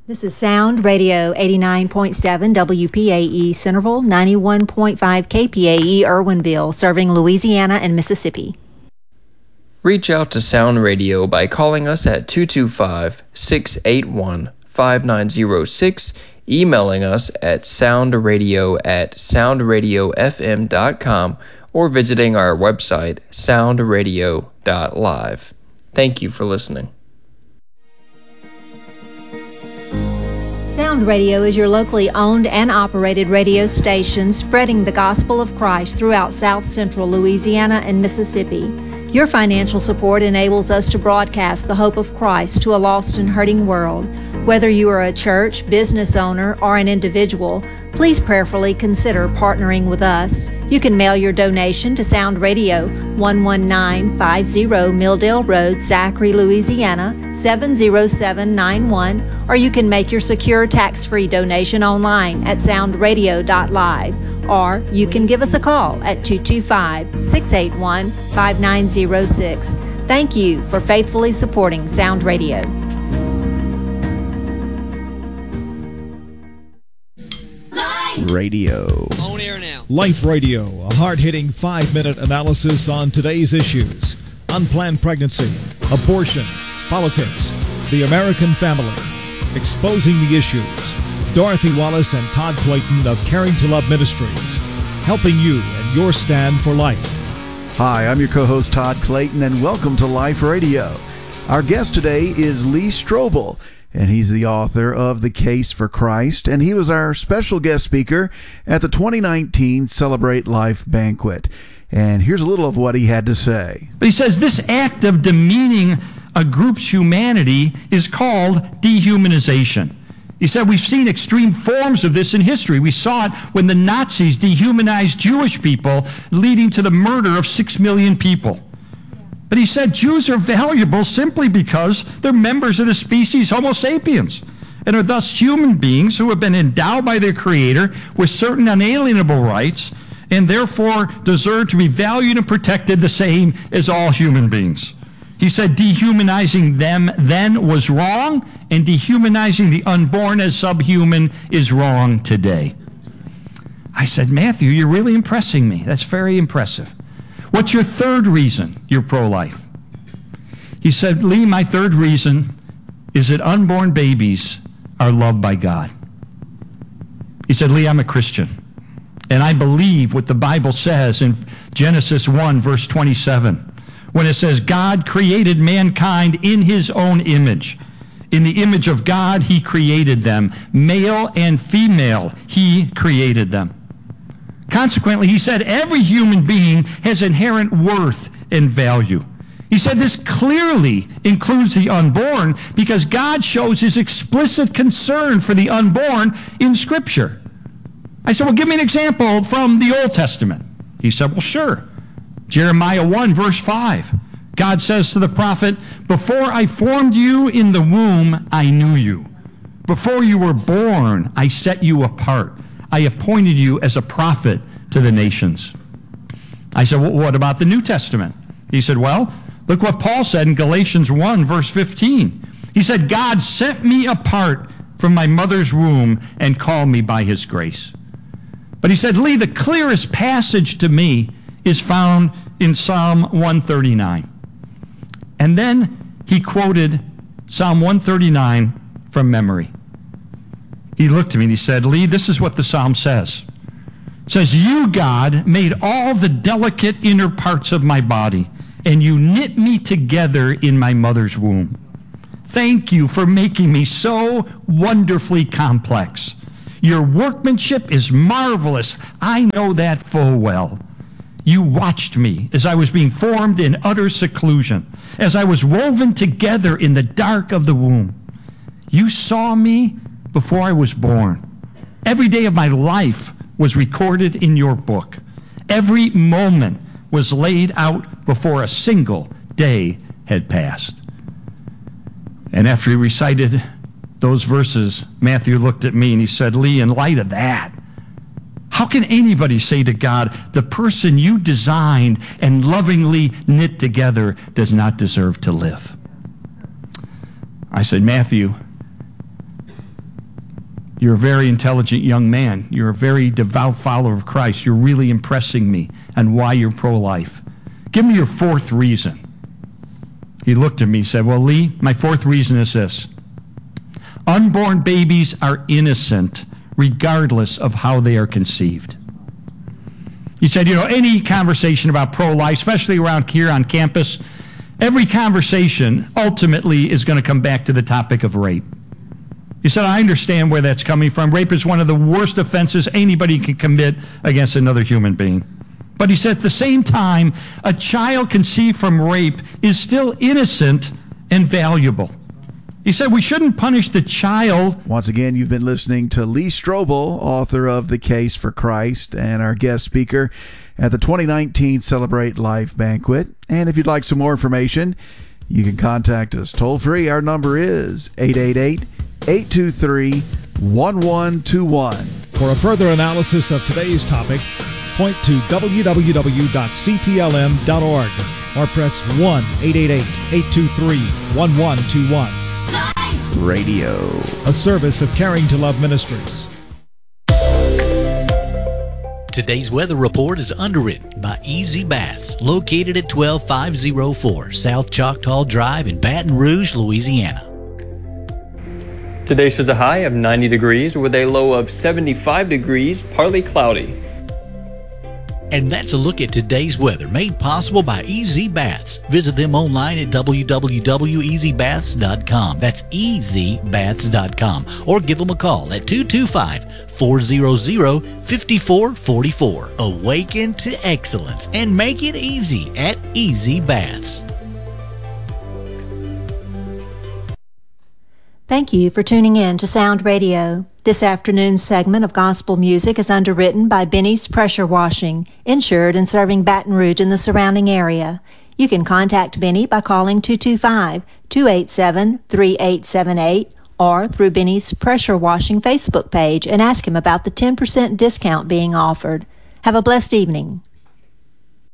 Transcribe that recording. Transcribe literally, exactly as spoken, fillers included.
This is Sound Radio eighty-nine point seven W P A E Centerville, ninety-one point five K P A E Irwinville, serving Louisiana and Mississippi. Reach out to Sound Radio by calling us at two two five, six eight one, five nine zero six, emailing us at soundradio at soundradiofm dot com, or visiting our website, soundradio dot live. Thank you for listening. Sound Radio is your locally owned and operated radio station spreading the gospel of Christ throughout South Central Louisiana and Mississippi. Your financial support enables us to broadcast the hope of Christ to a lost and hurting world. Whether you are a church, business owner, or an individual, please prayerfully consider partnering with us. You can mail your donation to Sound Radio, one one nine five zero Milldale Road, Zachary, Louisiana, seven zero seven nine one, or you can make your secure tax-free donation online at soundradio dot live, or you can give us a call at two two five, six eight one, five nine zero six. Thank you for faithfully supporting Sound Radio. Radio. On air now. Life Radio, a hard-hitting five-minute analysis on today's issues. Unplanned pregnancy, abortion, politics, the American family. Exposing the issues. Dorothy Wallace and Todd Clayton of Caring to Love Ministries, helping you in your stand for life. Hi, I'm your co-host Todd Clayton, and welcome to Life Radio. Our guest today is Lee Strobel, and he's the author of The Case for Christ, and he was our special guest speaker at the twenty nineteen Celebrate Life banquet. And here's a little of what he had to say. But he says this act of demeaning a group's humanity is called dehumanization. He said we've seen extreme forms of this in history. We saw it when the Nazis dehumanized Jewish people, leading to the murder of six million people. But he said Jews are valuable simply because they're members of the species Homo sapiens and are thus human beings who have been endowed by their Creator with certain unalienable rights and therefore deserve to be valued and protected the same as all human beings. He said dehumanizing them then was wrong, and dehumanizing the unborn as subhuman is wrong today. I said, Matthew, you're really impressing me. That's very impressive. What's your third reason you're pro-life? He said, Lee, my third reason is that unborn babies are loved by God. He said, Lee, I'm a Christian, and I believe what the Bible says in Genesis one, verse twenty-seven. When it says God created mankind in his own image. In the image of God, he created them. Male and female, he created them. Consequently, he said every human being has inherent worth and value. He said this clearly includes the unborn because God shows his explicit concern for the unborn in Scripture. I said, well, give me an example from the Old Testament. He said, well, sure. Jeremiah one, verse five. God says to the prophet, before I formed you in the womb, I knew you. Before you were born, I set you apart. I appointed you as a prophet to the nations. I said, well, what about the New Testament? He said, well, look what Paul said in Galatians one, verse fifteen. He said, God set me apart from my mother's womb and called me by his grace. But he said, Lee, the clearest passage to me is found in Psalm one thirty-nine. And then he quoted Psalm one thirty-nine from memory. He looked at me and he said, Lee, this is what the Psalm says. It says, you, God, made all the delicate inner parts of my body, and you knit me together in my mother's womb. Thank you for making me so wonderfully complex. Your workmanship is marvelous. I know that full well. You watched me as I was being formed in utter seclusion, as I was woven together in the dark of the womb. You saw me before I was born. Every day of my life was recorded in your book. Every moment was laid out before a single day had passed. And after he recited those verses, Matthew looked at me and he said, Lee, in light of that, how can anybody say to God, the person you designed and lovingly knit together does not deserve to live? I said, Matthew, You're a very intelligent young man. You're a very devout follower of Christ. You're really impressing me on why you're pro-life. Give me your fourth reason. He looked at me and said, well, Lee, my fourth reason is this. Unborn babies are innocent regardless of how they are conceived. He said, you know, any conversation about pro-life, especially around here on campus, every conversation ultimately is going to come back to the topic of rape. He said, I understand where that's coming from. Rape is one of the worst offenses anybody can commit against another human being. But he said, at the same time, a child conceived from rape is still innocent and valuable. He said, we shouldn't punish the child. Once again, you've been listening to Lee Strobel, author of The Case for Christ, and our guest speaker at the twenty nineteen Celebrate Life Banquet. And if you'd like some more information, you can contact us toll free. Our number is eight eight eight, eight two three, one one two one. For a further analysis of today's topic, point to w w w dot c t l m dot org or press one eight eight eight, eight two three, one one two one. Radio, a service of Caring to Love Ministries. Today's weather report is underwritten by Easy Baths, located at twelve five oh four South Choctaw Drive in Baton Rouge, Louisiana. Today shows a high of ninety degrees with a low of seventy-five degrees, partly cloudy. And that's a look at today's weather, made possible by Easy Baths. Visit them online at w w w dot easy baths dot com. That's easy baths dot com. Or give them a call at two two five, four hundred, five four four four. Awaken to excellence and make it easy at Easy Baths. Thank you for tuning in to Sound Radio. This afternoon's segment of gospel music is underwritten by Benny's Pressure Washing, insured and serving Baton Rouge and the surrounding area. You can contact Benny by calling two two five, two eight seven, three eight seven eight or through Benny's Pressure Washing Facebook page and ask him about the ten percent discount being offered. Have a blessed evening.